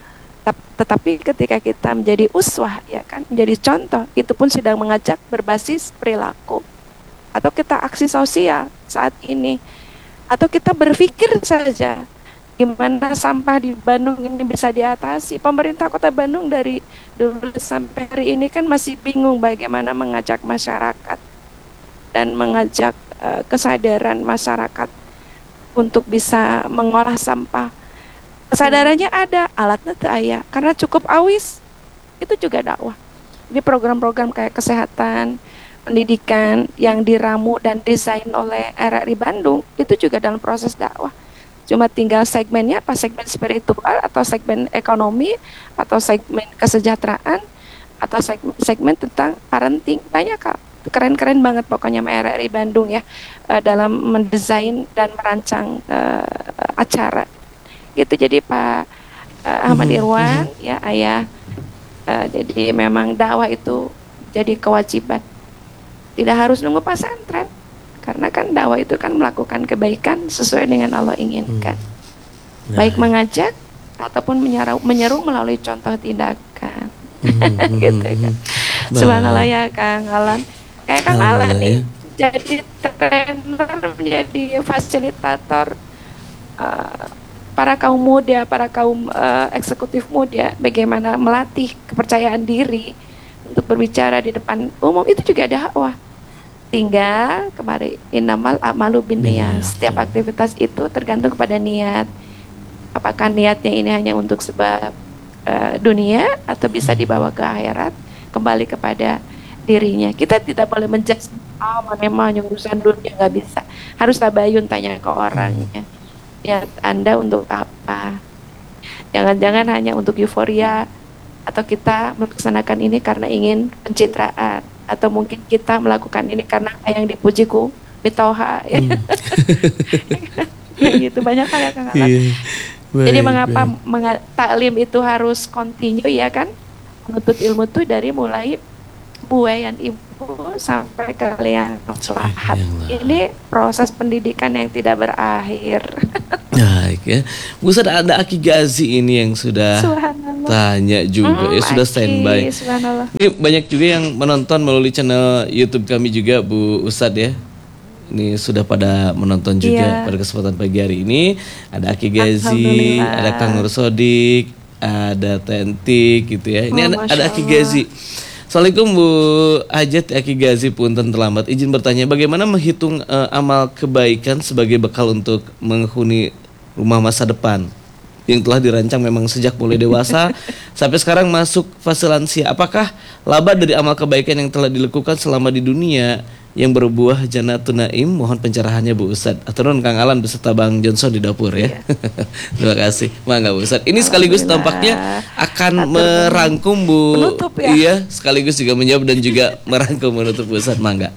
tetapi ketika kita menjadi uswah, ya kan, menjadi contoh, itu pun sedang mengajak berbasis perilaku. Atau kita aksi sosial saat ini, atau kita berpikir saja gimana sampah di Bandung ini bisa diatasi. Pemerintah Kota Bandung dari dulu sampai hari ini kan masih bingung bagaimana mengajak masyarakat dan mengajak uh, kesadaran masyarakat untuk bisa mengolah sampah. Kesadarannya ada, alatnya tuh aya, karena cukup awis, itu juga dakwah. Ini program-program kayak kesehatan, pendidikan yang diramu dan desain oleh R R I Bandung, itu juga dalam proses dakwah. Cuma tinggal segmennya apa, segmen spiritual atau segmen ekonomi atau segmen kesejahteraan atau segmen, segmen tentang parenting, banyak kak. Keren-keren banget pokoknya R R I Bandung ya, dalam mendesain dan merancang uh, acara. Gitu. Jadi Pak uh, Ahmad Irwan, mm-hmm. ya ayah, uh, jadi memang dakwah itu jadi kewajiban. Tidak harus nunggu pesantren, karena kan dakwah itu kan melakukan kebaikan sesuai dengan Allah inginkan. Mm. Baik mengajak ataupun menyeru, menyeru melalui contoh tindakan. Mm-hmm. Gitu kan. Subhanallah ya Kang Alan. Kayak Kang Alan nih, jadi trainer, menjadi fasilitator. Uh, para kaum muda, para kaum uh, eksekutif muda, bagaimana melatih kepercayaan diri untuk berbicara di depan umum, itu juga dakwah. Tinggal kemarin innamal a'malu binniyat. Setiap aktivitas itu tergantung kepada niat. Apakah niatnya ini hanya untuk sebab uh, dunia atau bisa dibawa ke akhirat, kembali kepada dirinya. Kita tidak boleh menjudge, ah mana emang urusan dunia, nggak bisa. Harus tabayun, tanya ke orangnya. Ya Anda untuk apa? Jangan-jangan hanya untuk euforia, atau kita melaksanakan ini karena ingin pencitraan, atau mungkin kita melakukan ini karena yang dipujiku bitoha. Hmm. Gitu banyak hal yang Kang Alan. Yeah. Jadi mengapa menga- taklim itu harus continue, ya kan? Menuntut ilmu itu dari mulai buayan ibu sampai kalian selamat. Ini proses pendidikan yang tidak berakhir. Baik ya, Bu Ustadz, ada Aki Gazi ini yang sudah tanya juga, Hmm, ya sudah Aki, standby. subhanallah. Ini banyak juga yang menonton melalui channel YouTube kami juga, Bu Ustadz ya. Ini sudah pada menonton juga Iya. pada kesempatan pagi hari ini. Ada Aki Gazi, Alhamdulillah. ada Kang Nur Sodik, ada Tentik gitu ya. Ini Oh, ada, Masya ada Aki Allah. Gazi. Assalamualaikum Bu Hajat, Aki Gazi punten terlambat. Izin bertanya, bagaimana menghitung eh, amal kebaikan sebagai bekal untuk menghuni rumah masa depan yang telah dirancang memang sejak mulai dewasa sampai sekarang masuk fase lansia? Apakah laba dari amal kebaikan yang telah dilakukan selama di dunia yang berbuah Jannatun Naim? Mohon pencerahannya Bu Ustadz. Aturun Kang Alan beserta Bang Johnson di dapur ya. Terima kasih. Mangga Bu Ustadz. Ini sekaligus Alhamdulillah. tampaknya akan Atur merangkum Bu. Penutup ya. Iya, sekaligus juga menjawab dan juga merangkum menutup Bu Ustadz. Mangga.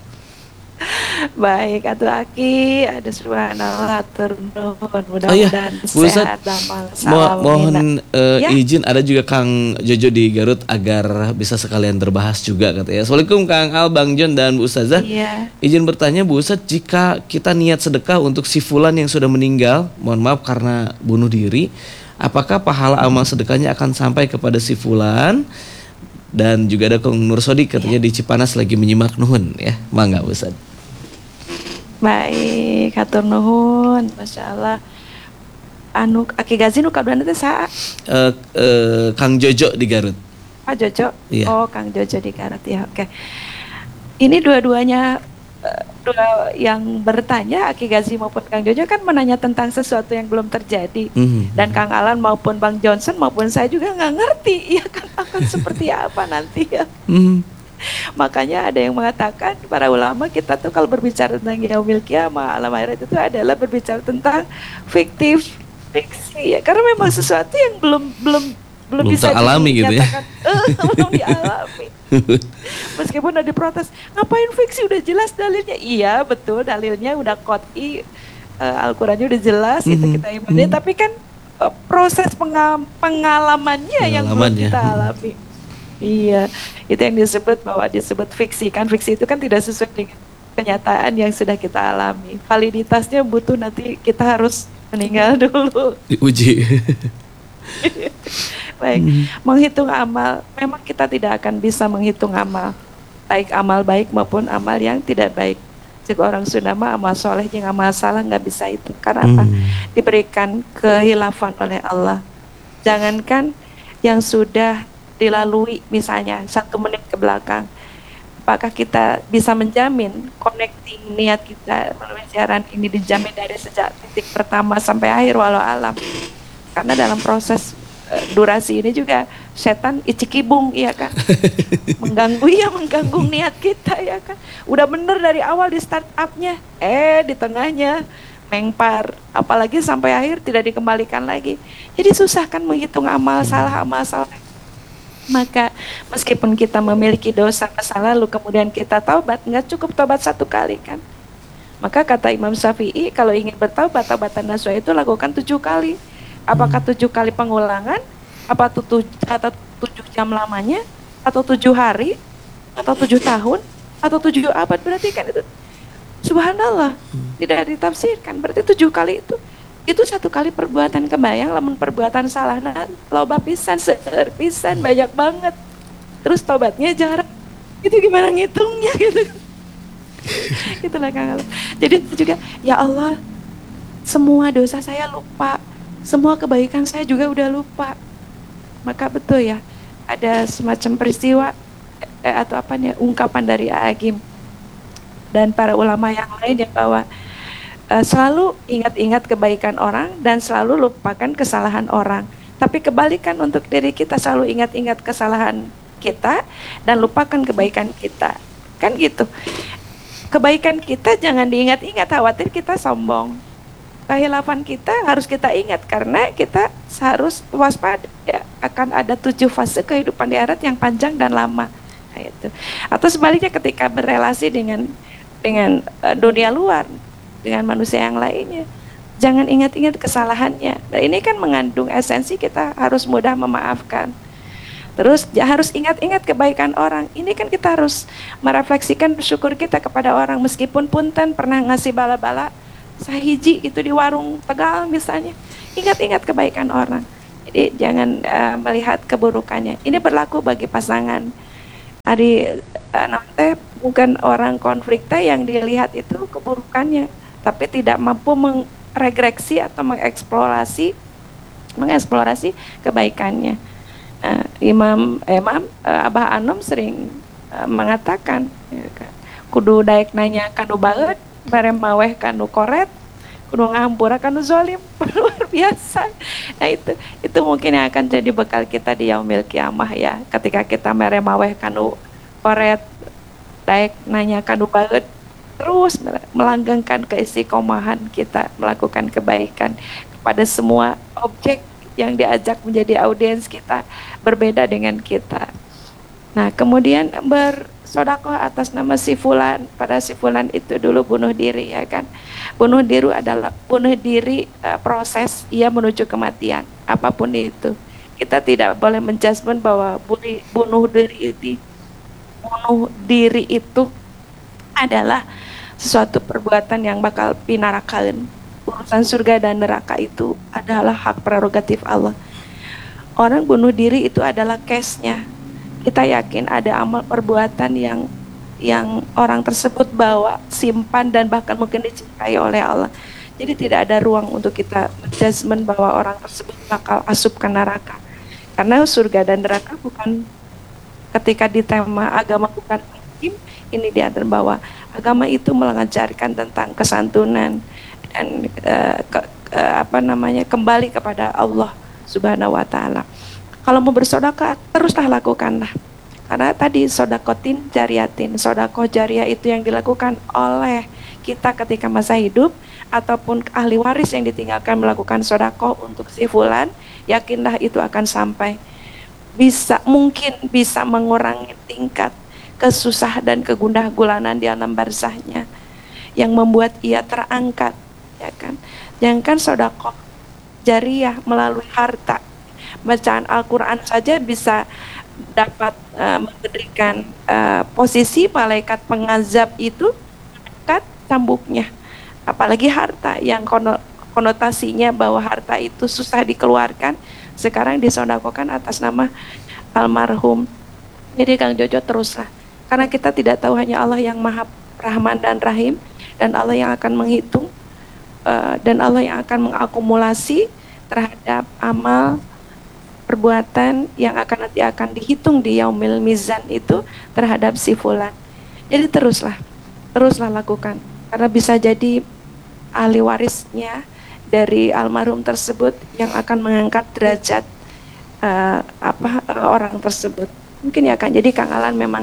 Baik, atuh Aki, ada subhanallah, atur nuhun, Oh iya, mudah-mudahan Bu sehat Ustadz, damal mo- salam mohon mina. eh, Ya. izin, ada juga Kang Jojo di Garut agar bisa sekalian terbahas juga katanya. Assalamualaikum Kang Al, Bang John dan Bu Ustazah. Iya. Izin bertanya Bu Ustadz, jika kita niat sedekah untuk si fulan yang sudah meninggal, mohon maaf karena bunuh diri, apakah pahala amal sedekahnya akan sampai kepada si fulan? Dan juga ada Kang Nur Sodik katanya di Cipanas lagi menyimak nuhun ya. Mangga Bu Ustadz. Baik, atur nuhun, Masya Allah. Anu, Aki Gazi nu kaduana teh saha? Eh, eh, Kang Jojo di Garut. Pak Jojo? Iya. Oh, Kang Jojo di Garut ya, oke. Ini dua-duanya eh, dua yang bertanya, Aki Gazi maupun Kang Jojo kan menanya tentang sesuatu yang belum terjadi. Mhm. Dan Kang Alan maupun Bang Johnson maupun saya juga nggak ngerti ya kan akan seperti apa nanti ya. Mhm. Makanya ada yang mengatakan para ulama kita tuh kalau berbicara tentang yaumil qiyamah, alam akhirat itu adalah berbicara tentang fiktif, fiksi ya. Karena memang sesuatu yang belum belum belum, Belum bisa teralami gitu ya. dinyatakan, eh, belum dialami. Meskipun ada diprotes, ngapain fiksi, udah jelas dalilnya. Iya betul, dalilnya udah qot'i, eh, Al-Qur'annya udah jelas, itu Mhm. kita imani. Mhm. Tapi kan eh, proses penga- pengalamannya yang belum Pengalamannya. kita alami. Iya, itu yang disebut bahwa disebut fiksi kan. Fiksi itu kan tidak sesuai dengan kenyataan yang sudah kita alami. Validitasnya butuh nanti kita harus meninggal dulu. Diuji. Baik, menghitung amal, memang kita tidak akan bisa menghitung amal, baik amal baik maupun amal yang tidak baik. Jika orang Sunda mah amal soleh jeung amal salah nggak bisa itu. Karena apa? Hmm. Diberikan kehilafan oleh Allah. Jangankan yang sudah dilalui misalnya satu menit ke belakang, apakah kita bisa menjamin connecting niat kita melalui siaran ini dijamin dari sejak titik pertama sampai akhir walau alam? Karena dalam proses eh, durasi ini juga setan icikibung ya kan, mengganggu ya mengganggu niat kita ya kan. Udah bener dari awal di startupnya, eh di tengahnya mengpar, apalagi sampai akhir tidak dikembalikan lagi. Jadi susah kan menghitung amal salah amal salah. Maka meskipun kita memiliki dosa masa lalu kemudian kita taubat, nggak cukup taubat satu kali kan. Maka kata Imam Syafi'i, kalau ingin bertaubat, taubatan nasuha itu lakukan tujuh kali. Apakah tujuh kali pengulangan, apa tujuh, atau tujuh jam lamanya, atau tujuh hari, atau tujuh tahun, atau tujuh abad, berarti kan itu subhanallah, tidak ditafsirkan. Berarti tujuh kali itu itu satu kali perbuatan kebayang, lamun perbuatan salah nah loba pisan, seueur pisan, banyak banget. Terus tobatnya jarang. Itu gimana ngitungnya gitu. Itulah Kang Alam. Jadi itu juga, ya Allah, semua dosa saya lupa, semua kebaikan saya juga udah lupa. Maka betul ya, ada semacam peristiwa eh, atau apa nih, ungkapan dari Agim dan para ulama yang lain yang bahwa Uh, selalu ingat-ingat kebaikan orang dan selalu lupakan kesalahan orang. Tapi kebalikan untuk diri kita, selalu ingat-ingat kesalahan kita dan lupakan kebaikan kita. Kan gitu. Kebaikan kita jangan diingat-ingat, khawatir kita sombong. Kehilafan kita harus kita ingat karena kita harus waspada ya, akan ada tujuh fase kehidupan di akhirat yang panjang dan lama. Nah, itu. Atau sebaliknya ketika berelasi dengan dengan uh, dunia luar, dengan manusia yang lainnya, jangan ingat-ingat kesalahannya. Nah, ini kan mengandung esensi kita harus mudah memaafkan. Terus ya harus ingat-ingat kebaikan orang. Ini kan kita harus merefleksikan syukur kita kepada orang, meskipun punten pernah ngasih bala-bala sahiji itu di warung Tegal misalnya. Ingat-ingat kebaikan orang. Jadi jangan uh, melihat keburukannya. Ini berlaku bagi pasangan. Ari uh, nanti bukan orang konflik teh yang dilihat itu keburukannya, tapi tidak mampu mengregreksi atau mengeksplorasi mengeksplorasi kebaikannya. Uh, Imam Imam uh, Abah Anom sering uh, mengatakan, ya kan, kudu daek nanya kanu baeut, bare maweh kanu koret, kudu ngahampura kanu zolim. Luar biasa. Nah itu itu mungkin yang akan jadi bekal kita di yaumil kiamah ya, ketika kita mere maweh kanu koret, daek nanya kanu baeut, terus melanggengkan keistiqomahan kita melakukan kebaikan kepada semua objek yang diajak menjadi audiens kita, berbeda dengan kita. Nah kemudian bersodakoh atas nama si fulan, pada si fulan itu dulu bunuh diri, ya kan. Bunuh diri adalah bunuh diri uh, proses ia menuju kematian, apapun itu. Kita tidak boleh menjudgment bahwa bunuh, bunuh diri itu bunuh diri itu adalah sesuatu perbuatan yang bakal pinarakain. Urusan surga dan neraka itu adalah hak prerogatif Allah. Orang bunuh diri itu adalah case-nya. Kita yakin ada amal perbuatan yang yang orang tersebut bawa, simpan, dan bahkan mungkin dicintai oleh Allah. Jadi tidak ada ruang untuk kita menjudgment bahwa orang tersebut bakal asup ke neraka. Karena surga dan neraka bukan, ketika di tema agama bukan hakim, ini diatur bahwa agama itu mengajarkan tentang kesantunan dan uh, ke, uh, apa namanya kembali kepada Allah Subhanahu Wa Taala. Kalau mau bersedekah teruslah lakukanlah, karena tadi sodakotin jariatin, sodakoh jariah itu yang dilakukan oleh kita ketika masa hidup ataupun ahli waris yang ditinggalkan melakukan sodakoh untuk si fulan, yakinlah itu akan sampai, bisa mungkin bisa mengurangi tingkat kesusah dan kegundah gulanan di alam barzahnya, yang membuat ia terangkat, ya kan. Jangankan sedekah jariah melalui harta, bacaan Al-Quran saja bisa dapat uh, memberikan uh, posisi malaikat pengazab itu dekat cambuknya, apalagi harta yang konotasinya bahwa harta itu susah dikeluarkan, sekarang disodakokan atas nama almarhum. Jadi Kang Jojo teruslah, karena kita tidak tahu, hanya Allah yang Maha Rahman dan Rahim, dan Allah yang akan menghitung uh, dan Allah yang akan mengakumulasi terhadap amal perbuatan yang akan nanti akan dihitung di yaumil mizan itu terhadap si fulan. Jadi teruslah, teruslah lakukan, karena bisa jadi ahli warisnya dari almarhum tersebut yang akan mengangkat derajat uh, apa uh, orang tersebut. Mungkin ya kan. Jadi Kang Alan, memang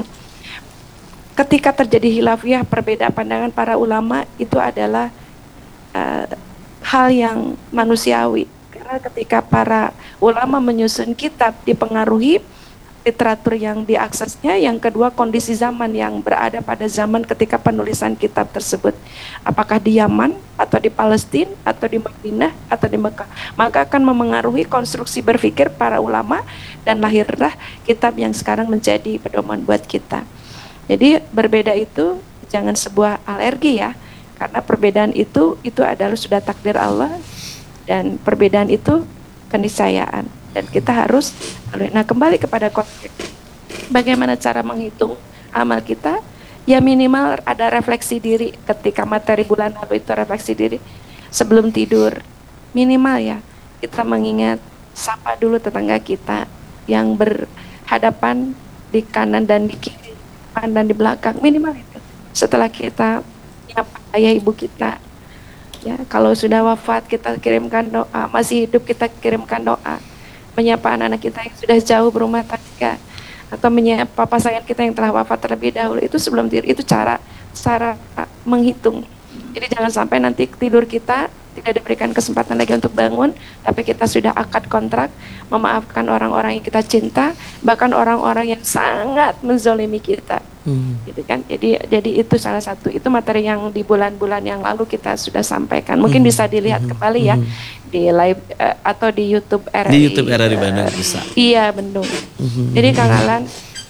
ketika terjadi khilafiyah, perbedaan pandangan para ulama itu adalah uh, hal yang manusiawi. Karena ketika para ulama menyusun kitab dipengaruhi literatur yang diaksesnya, yang kedua kondisi zaman yang berada pada zaman ketika penulisan kitab tersebut, apakah di Yaman atau di Palestina atau di Madinah atau di Mekah, maka akan memengaruhi konstruksi berpikir para ulama, dan lahirlah kitab yang sekarang menjadi pedoman buat kita. Jadi berbeda itu jangan sebuah alergi ya, karena perbedaan itu itu adalah sudah takdir Allah, dan perbedaan itu keniscayaan. Dan kita harus, nah kembali kepada konteks, bagaimana cara menghitung amal kita, ya minimal ada refleksi diri ketika materi bulan lalu itu, refleksi diri sebelum tidur, minimal ya, kita mengingat, sapa dulu tetangga kita yang berhadapan di kanan dan di kiri, depan dan di belakang, minimal itu. Setelah kita menyapa ayah ibu kita, ya kalau sudah wafat kita kirimkan doa, masih hidup kita kirimkan doa, menyapa anak-anak kita yang sudah jauh berumah tangga, atau menyapa pasangan kita yang telah wafat terlebih dahulu, itu sebelum tidur, itu cara cara menghitung. Jadi jangan sampai nanti tidur kita tidak diberikan kesempatan lagi untuk bangun, tapi kita sudah akad kontrak memaafkan orang-orang yang kita cinta, bahkan orang-orang yang sangat menzolimi kita. Hmm. Gitu kan. Jadi jadi itu salah satu, itu materi yang di bulan-bulan yang lalu kita sudah sampaikan. Mungkin hmm. bisa dilihat hmm. kembali ya hmm. di live uh, atau di YouTube R R I. Di YouTube R R I Bandung uh, bisa. Iya, Bandung. Hmm. Jadi Kang Alan,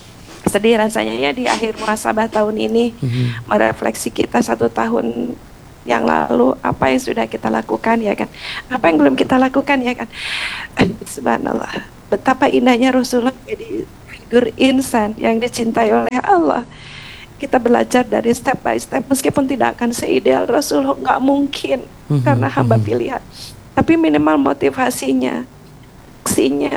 sedih rasanya ya di akhir muhasabah tahun ini hmm. merefleksi kita satu tahun yang lalu, apa yang sudah kita lakukan ya kan, apa yang belum kita lakukan ya kan. Subhanallah, betapa indahnya Rasulullah jadi figur insan yang dicintai oleh Allah. Kita belajar dari step by step, meskipun tidak akan seideal Rasulullah, nggak mungkin mm-hmm. karena hamba pilihan, tapi minimal motivasinya, aksinya,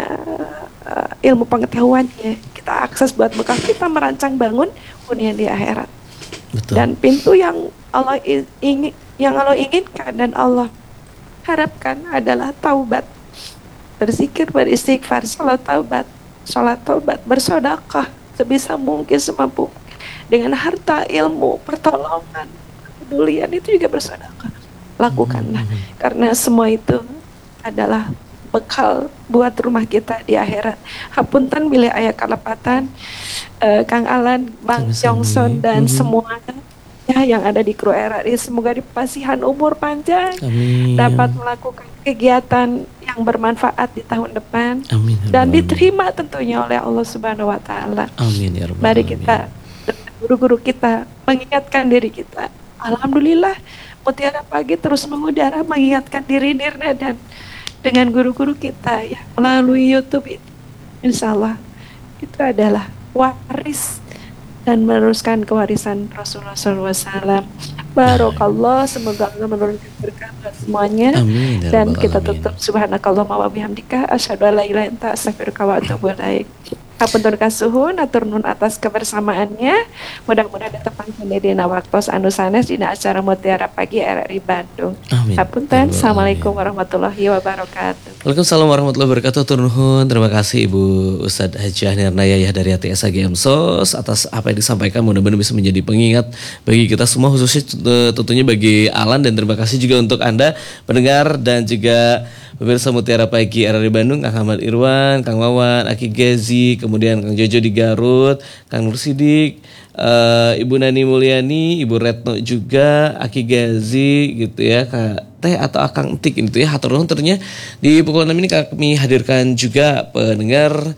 uh, ilmu pengetahuannya kita akses buat bekal kita merancang bangun dunia di akhirat. Betul. Dan pintu yang Allah ingin, yang Allah inginkan dan Allah harapkan adalah taubat, berzikir, beristighfar, salat taubat, salat taubat, bersedekah sebisa mungkin, semampu dengan harta, ilmu, pertolongan, kepedulian, itu juga bersedekah. Lakukanlah, hmm. karena semua itu adalah bekal buat rumah kita di akhirat. Hapunten bilih aya kalepatan, uh, Kang Alan, Bang Johnson dan hmm. semuanya ya yang ada di kru R R I, semoga dipasihan umur panjang. Amin. Dapat melakukan kegiatan yang bermanfaat di tahun depan. Amin. Dan diterima tentunya oleh Allah Subhanahu wa taala. Amin ya rabbal alamin. Mari kita, guru-guru kita, mengingatkan diri kita. Alhamdulillah Mutiara Pagi terus mengudara mengingatkan diri Nirna dan dengan guru-guru kita ya melalui YouTube itu. Insya Allah itu adalah waris dan meneruskan kewarisan Rasulullah shallallahu alaihi wasallam. Barokallah, semoga Allah menurunkan berkah buat semuanya. Amin, dan kita tutup subhanakallahumma wa bihamdika asyhadu an la ilaha illa anta astaghfiruka wa atubu ilaik. Hapunten kasuhun atur nun atas kebersamaannya. Mudah-mudahan datang dina waktos anu sanes dina acara Mutiara Pagi R R I Bandung. Amin. Hapunten. Assalamualaikum warahmatullahi wabarakatuh. Waalaikumsalam warahmatullahi wabarakatuh. Atur nuhun. Terima kasih Ibu Ustadz Hajah Nirna Yayah dari A T S A G M S O S atas apa yang disampaikan. Mudah-mudahan bisa menjadi pengingat bagi kita semua, khususnya tentunya bagi Alan, dan terima kasih juga untuk Anda pendengar dan juga pemirsa Mutiara Pagi R R I Bandung, Kang Ahmad Irwan, Kang Wawan, Aki Gezi, kemudian Kang Jojo di Garut, Kang Nur Sidik, uh, Ibu Nani Mulyani, Ibu Retno juga, Aki Gezi gitu ya, Kak Teh atau Akang Entik gitu ya. Hatur nuhun ternyata di pukul enam ini kami hadirkan juga pendengar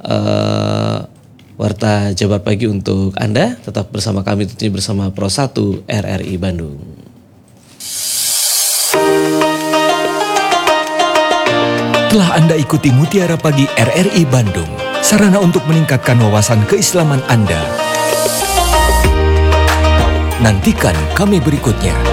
uh, Warta Jabar Pagi untuk Anda. Tetap bersama kami tentunya bersama Pro satu R R I Bandung. Telah Anda ikuti Mutiara Pagi R R I Bandung, sarana untuk meningkatkan wawasan keislaman Anda. Nantikan kami berikutnya.